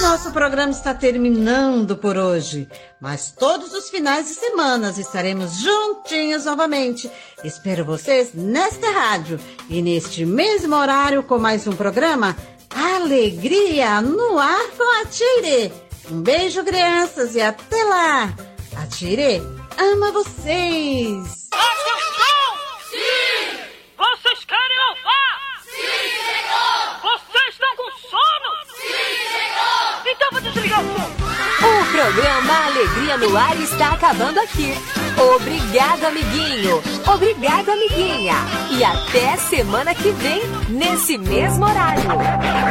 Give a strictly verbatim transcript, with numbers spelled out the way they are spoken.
Nosso programa está terminando por hoje, mas todos os finais de semana estaremos juntinhos novamente. Espero vocês nesta rádio e neste mesmo horário com mais um programa Alegria no Ar com a Tire. Um beijo, crianças, e até lá. A Tire ama vocês. Atenção! Sim! Vocês querem ouvir? Sim, senhor! Vocês estão com sono? Sim, senhor! Então vou desligar o som. O programa Alegria no Ar está acabando aqui. Obrigado, amiguinho. Obrigado, amiguinha. E até semana que vem, nesse mesmo horário.